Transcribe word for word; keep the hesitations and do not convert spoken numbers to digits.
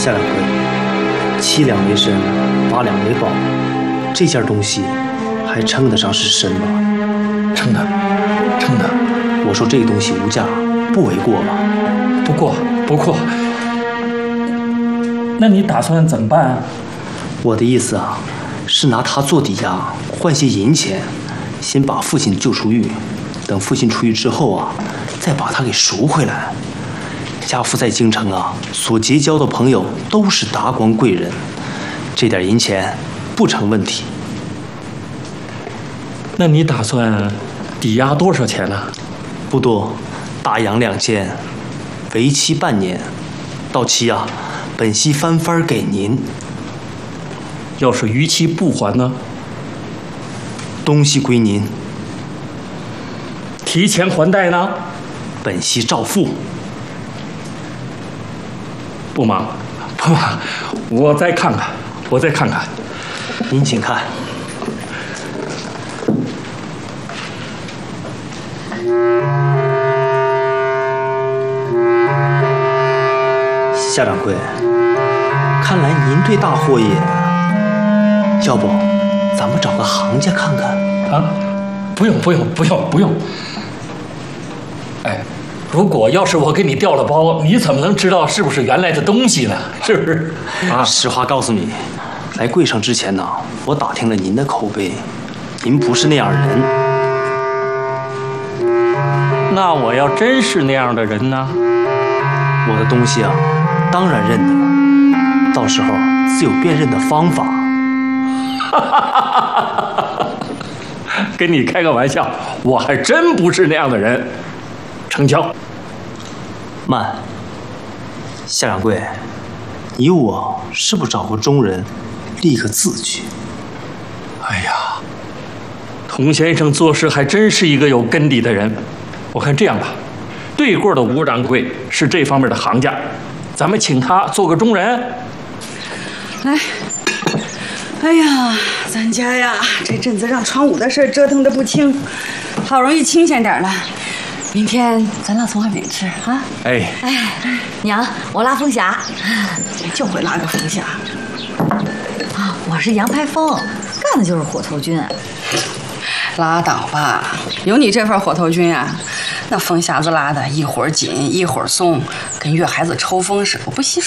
夏掌柜，七两为身，八两为宝，这件东西还称得上是身吧？ 称得，称得。 我说这个东西无价，不为过吧？ 不过，不过。那你打算怎么办啊？ 我的意思啊，是拿它做抵押，换些银钱，先把父亲救出狱，等父亲出狱之后啊，再把他给赎回来。家父在京城啊，所结交的朋友都是达官贵人，这点银钱不成问题。 那你打算抵押多少钱呢？ 不多，大洋两千，为期半年，到期啊，本息翻番给您。 要是逾期不还呢？ 东西归您。 提前还贷呢？ 本息照付。 不忙，不忙，我再看看，我再看看。 您请看。夏掌柜，看来您对大货也……要不，咱们找个行家看看？ 啊，不用，不用，不用，不用。哎，如果要是我给你调了包，你怎么能知道是不是原来的东西呢？是不是？ 啊，实话告诉你，来柜上之前呢，我打听了您的口碑，您不是那样人。 那我要真是那样的人呢？ 我的东西啊，当然认得了，到时候自有辨认的方法。 跟你开个玩笑，我还真不是那样的人。成交。 慢，夏掌柜，你我是不是找个中人，立个字据？ 哎呀，童先生做事还真是一个有根底的人。我看这样吧，对过的吴掌柜是这方面的行家，咱们请他做个中人。 来，哎呀，咱家呀，这阵子让闯五的事折腾得不轻，好容易清闲点了。明天咱俩送外面吃啊！ 哎哎，娘，我拉风匣， 就会拉个风匣。 啊，我是杨排风，干的就是火头军。 拉倒吧，有你这份火头军啊，那风匣子拉的一会儿紧一会儿松，跟月孩子抽风似的，我不稀